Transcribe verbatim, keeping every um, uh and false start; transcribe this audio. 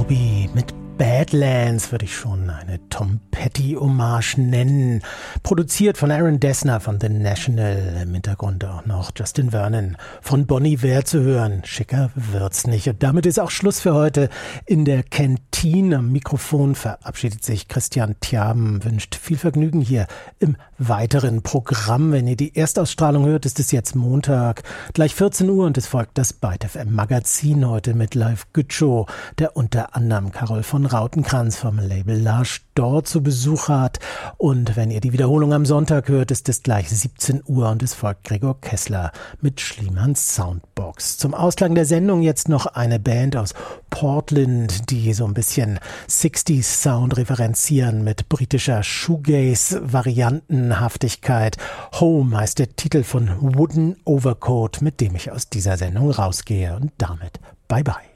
Moby mit Badlands würde ich schon eine Tom Petty-Hommage nennen. Produziert von Aaron Dessner von The National. Im Hintergrund auch noch Justin Vernon von Bon Iver zu hören. Schicker wird's nicht. Und damit ist auch Schluss für heute in der Kantine. Am Mikrofon verabschiedet sich Christian Thiaben. Wünscht viel Vergnügen hier im weiteren Programm. Wenn ihr die Erstausstrahlung hört, ist es jetzt Montag, gleich vierzehn Uhr, und es folgt das Byte F M Magazin heute mit Live Gütschow, der unter anderem Carol von Rautenkranz vom Label Large Door zu Besuch hat. Und wenn ihr die Wiederholung am Sonntag hört, ist es gleich siebzehn Uhr und es folgt Gregor Kessler mit Schliemanns Soundbox. Zum Ausklang der Sendung jetzt noch eine Band aus Portland, die so ein bisschen sechziger Sound referenzieren mit britischer Shoegaze-Variantenhaftigkeit. Home heißt der Titel von Wooden Overcoat, mit dem ich aus dieser Sendung rausgehe. Und damit bye bye.